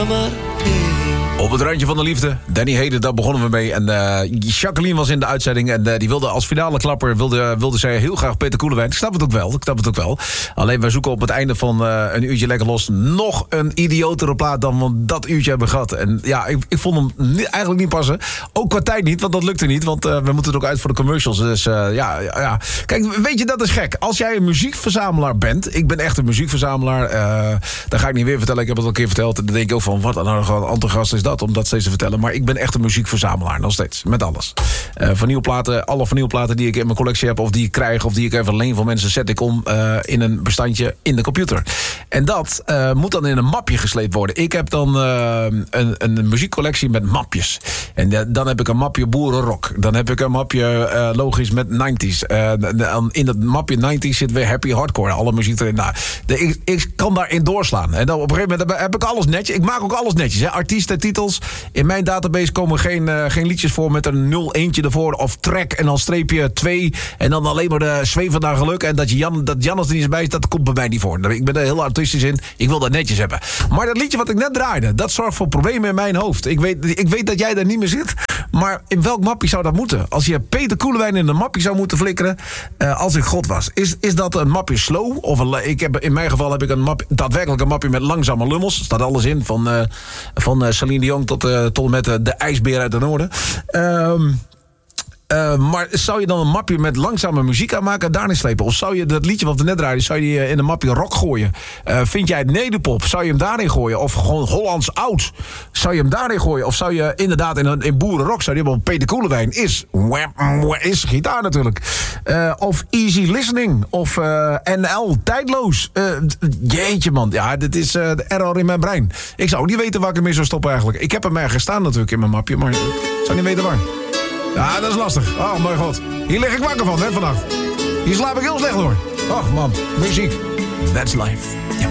Op het randje van de liefde. Danny Heden, daar begonnen we mee. En Jacqueline was in de uitzending. En die wilde als finale klapper wilde zij heel graag Peter Koelewijn. Ik snap het ook wel. Alleen wij zoeken op het einde van een uurtje lekker los nog een idiotere plaat dan we dat uurtje hebben gehad. En ja, ik vond hem eigenlijk niet passen. Ook qua tijd niet, want dat lukte niet. Want we moeten er ook uit voor de commercials. Dus ja. Kijk, weet je, dat is gek. Als jij een muziekverzamelaar bent. Ik ben echt een muziekverzamelaar. Dat ga ik niet weer vertellen. Ik heb het al een keer verteld. En dan denk ik ook van, wat een enthousiast is dat om dat steeds te vertellen. Maar ik ben echt een muziekverzamelaar, nog steeds. Met alles. Vinylplaten, alle vinylplaten die ik in mijn collectie heb, of die ik krijg, of die ik even leen van mensen, zet ik om in een bestandje in de computer. En dat moet dan in een mapje gesleept worden. Ik heb dan een muziekcollectie met mapjes. En dan heb ik een mapje boerenrock. Dan heb ik een mapje logisch met 90s. In dat mapje 90s zit weer happy hardcore. Alle muziek erin. Nou, ik kan daarin doorslaan. En dan op een gegeven moment heb ik alles netjes. Ik maak ook alles netjes. Hè. Artiesten, titels. In mijn database komen geen liedjes voor met een 0-1 ervoor. Of track en dan streepje 2. En dan alleen maar de zweven naar geluk. En dat Jannes er niet bij is, dat komt bij mij niet voor. Ik ben er heel artistisch in. Ik wil dat netjes hebben. Maar dat liedje wat ik net draaide, dat zorgt voor problemen in mijn hoofd. Ik weet dat jij daar niet meer zit. Maar in welk mapje zou dat moeten? Als je Peter Koelewijn in een mapje zou moeten flikkeren, als ik God was. Is dat een mapje slow? Of in mijn geval heb ik daadwerkelijk een mapje met langzame lummels. Er staat alles in, van Celine Dion tot en met de ijsbeer uit het noorden. Maar zou je dan een mapje met langzame muziek aanmaken en daarin slepen? Of zou je dat liedje wat we net draaiden, zou je in een mapje rock gooien? Vind jij het nederpop? Zou je hem daarin gooien? Of gewoon Hollands oud? Zou je hem daarin gooien? Of zou je inderdaad in boerenrock, zou je hebben Peter Koelewijn is gitaar natuurlijk. Of Easy Listening. Of NL, tijdloos. Jeetje man, ja, dit is de error in mijn brein. Ik zou niet weten waar ik hem mee zou stoppen eigenlijk. Ik heb hem ergens staan natuurlijk in mijn mapje, maar ik zou niet weten waar. Ja, dat is lastig. Oh, mijn god. Hier lig ik wakker van, hè, vannacht. Hier slaap ik heel slecht door. Och, man. Muziek. That's life. Ja.